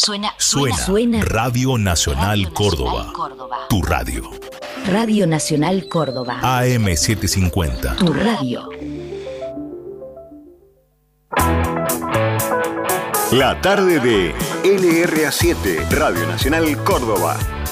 Suena. Radio Nacional Córdoba. Tu radio. Radio Nacional Córdoba. AM750. Tu radio. La tarde de LRA7, Radio Nacional Córdoba.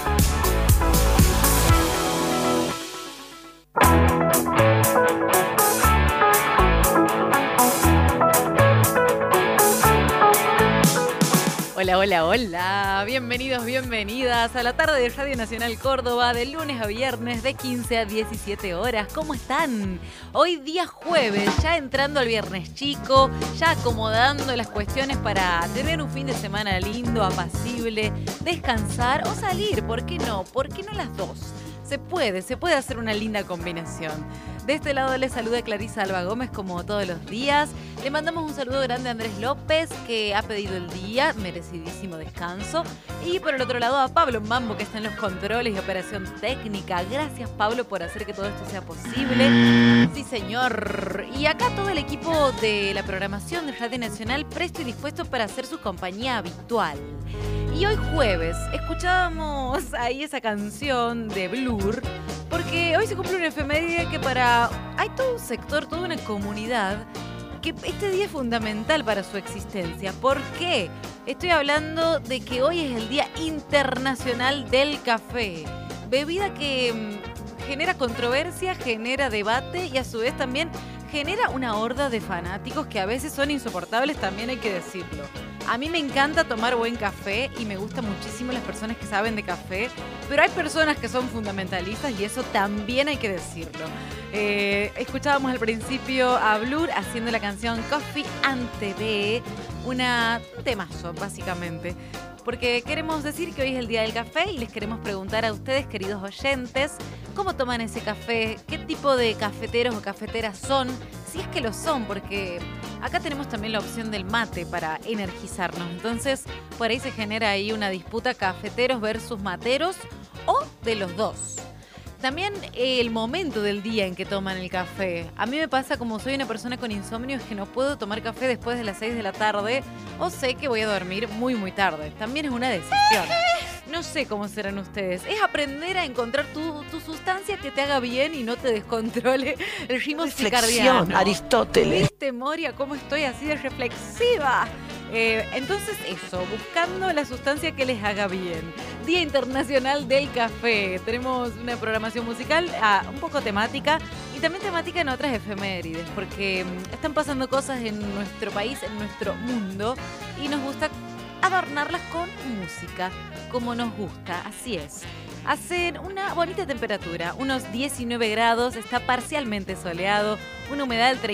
Hola, bienvenidos, bienvenidas a la tarde de Radio Nacional Córdoba, de lunes a viernes, de 15 a 17 horas. ¿Cómo están? Hoy día jueves, ya entrando al viernes chico, ya acomodando las cuestiones para tener un fin de semana lindo, apacible, descansar o salir, ¿por qué no? ¿Por qué no las dos? Se puede hacer una linda combinación. De este lado les saluda Clarisa Alba Gómez como todos los días. Le mandamos un saludo grande a Andrés López, que ha pedido el día, merecidísimo descanso. Y por el otro lado a Pablo Mambo, que está en los controles y operación técnica. Gracias, Pablo, por hacer que todo esto sea posible. Sí, señor. Y acá todo el equipo de la programación de Radio Nacional presto y dispuesto para hacer su compañía habitual. Y hoy jueves escuchábamos ahí esa canción de Blur, porque hoy se cumple una efeméride que hay todo un sector, toda una comunidad que este día es fundamental para su existencia. ¿Por qué? Estoy hablando de que hoy es el Día Internacional del Café, bebida que genera controversia, genera debate y a su vez también genera una horda de fanáticos que a veces son insoportables, también hay que decirlo. A mí me encanta tomar buen café y me gustan muchísimo las personas que saben de café, pero hay personas que son fundamentalistas y eso también hay que decirlo. Escuchábamos al principio a Blur haciendo la canción Coffee and TV, un temazo básicamente. Porque queremos decir que hoy es el Día del Café y les queremos preguntar a ustedes, queridos oyentes, ¿cómo toman ese café? ¿Qué tipo de cafeteros o cafeteras son? Si es que lo son, porque acá tenemos también la opción del mate para energizarnos. Entonces, por ahí se genera ahí una disputa cafeteros versus materos o de los dos. También el momento del día en que toman el café. A mí me pasa, como soy una persona con insomnio, es que no puedo tomar café después de las 6 de la tarde o sé que voy a dormir muy tarde. También es una decisión. No sé cómo serán ustedes. Es aprender a encontrar tu sustancia que te haga bien y no te descontrole el ritmo circadiano. Aristóteles. ¿Viste, Moria, cómo estoy así de reflexiva? Entonces eso, buscando la sustancia que les haga bien. Día Internacional del Café. Tenemos una programación musical un poco temática y también temática en otras efemérides, porque están pasando cosas en nuestro país, en nuestro mundo, y nos gusta adornarlas con música, como nos gusta, así es. Hacen una bonita temperatura, unos 19 grados, está parcialmente soleado, una humedad del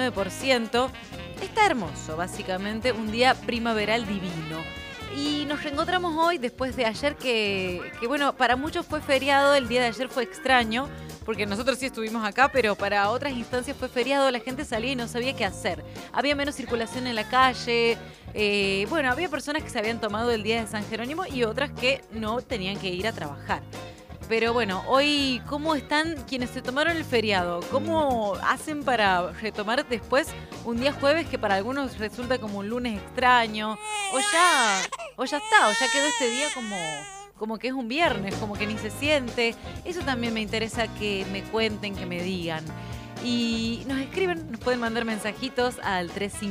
39%. Está hermoso, básicamente, un día primaveral divino. Y nos reencontramos hoy después de ayer que bueno, para muchos fue feriado, el día de ayer fue extraño, porque nosotros sí estuvimos acá, pero para otras instancias fue feriado, la gente salía y no sabía qué hacer. Había menos circulación en la calle, había personas que se habían tomado el día de San Jerónimo y otras que no tenían que ir a trabajar. Pero bueno, hoy, ¿cómo están quienes se tomaron el feriado? ¿Cómo hacen para retomar después un día jueves que para algunos resulta como un lunes extraño? O ya quedó este día como que es un viernes, como que ni se siente. Eso también me interesa que me cuenten, que me digan. Y nos escriben, nos pueden mandar mensajitos al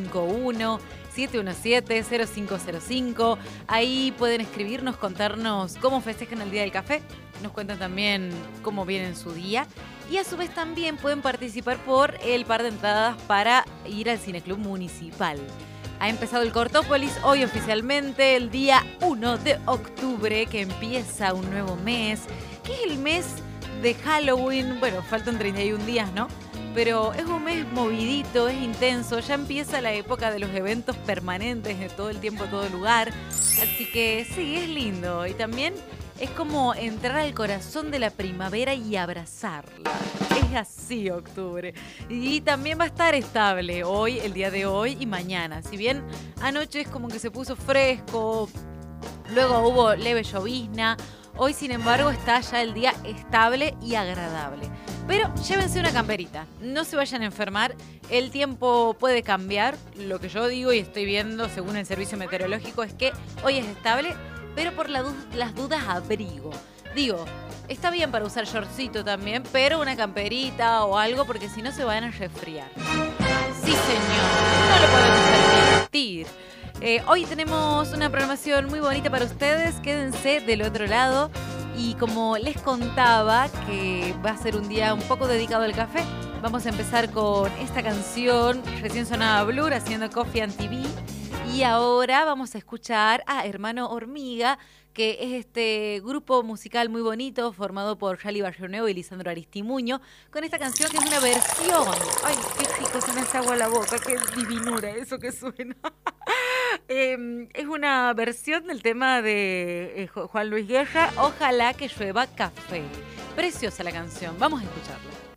351-717-0505. Ahí pueden escribirnos, contarnos cómo festejan el Día del Café. Nos cuentan también cómo viene su día. Y a su vez también pueden participar por el par de entradas para ir al Cineclub Municipal. Ha empezado el Cortópolis hoy oficialmente, el día 1 de octubre, que empieza un nuevo mes, que es el mes de Halloween. Bueno, faltan 31 días, ¿no? Pero es un mes movidito, es intenso, ya empieza la época de los eventos permanentes de todo el tiempo, todo lugar. Así que sí, es lindo. Y también es como entrar al corazón de la primavera y abrazarla. Es así octubre. Y también va a estar estable hoy, el día de hoy y mañana. Si bien anoche es como que se puso fresco, luego hubo leve llovizna, hoy sin embargo está ya el día estable y agradable. Pero llévense una camperita, no se vayan a enfermar, el tiempo puede cambiar. Lo que yo digo y estoy viendo según el servicio meteorológico es que hoy es estable, pero por las dudas abrigo. Digo, está bien para usar shortcito también, pero una camperita o algo porque si no se van a resfriar. Sí, señor, no lo podemos permitir. Hoy tenemos una programación muy bonita para ustedes, quédense del otro lado. Y como les contaba que va a ser un día un poco dedicado al café, vamos a empezar con esta canción. Recién sonaba Blur haciendo Coffee and TV. Y ahora vamos a escuchar a Hermano Hormiga, que es este grupo musical muy bonito formado por Yali Barrionuevo y Lisandro Aristimuño, con esta canción que es una versión. ¡Ay, qué rico! Se me hace agua la boca, qué divinura eso que suena. Es una versión del tema de Juan Luis Guerra, Ojalá que llueva café. Preciosa la canción, vamos a escucharla.